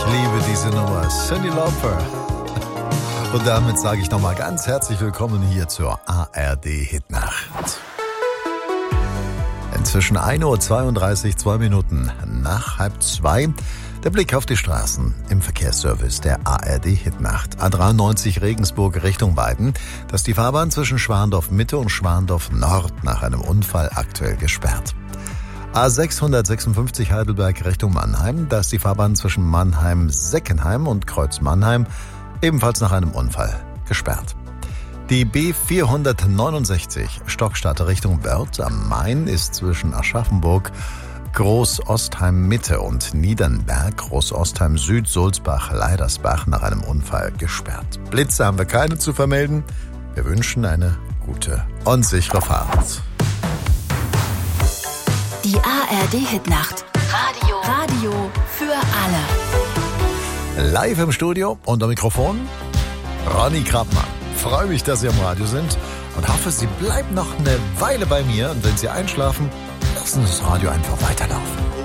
liebe diese Nummer. Cyndi Lauper. Und damit sage ich nochmal ganz herzlich willkommen hier zur ARD Hitnacht. Inzwischen 1:32 Uhr, 2 Minuten nach 1:30. Der Blick auf die Straßen im Verkehrsservice der ARD Hitnacht. A93 Regensburg Richtung Weiden. Da ist die Fahrbahn zwischen Schwandorf Mitte und Schwandorf Nord nach einem Unfall aktuell gesperrt. A656 Heidelberg Richtung Mannheim. Da ist die Fahrbahn zwischen Mannheim-Seckenheim und Kreuz Mannheim ebenfalls nach einem Unfall gesperrt. Die B469 Stockstadt Richtung Wörth am Main ist zwischen Aschaffenburg, Großostheim Mitte und Niedernberg, Großostheim Süd, Sulzbach, Leidersbach nach einem Unfall gesperrt. Blitze haben wir keine zu vermelden. Wir wünschen eine gute und sichere Fahrt. Die ARD Hitnacht. Radio für alle. Live im Studio und am Mikrofon Ronny Krabmann. Freue mich, dass Sie am Radio sind und hoffe, Sie bleiben noch eine Weile bei mir. Und wenn Sie einschlafen, lassen Sie das Radio einfach weiterlaufen.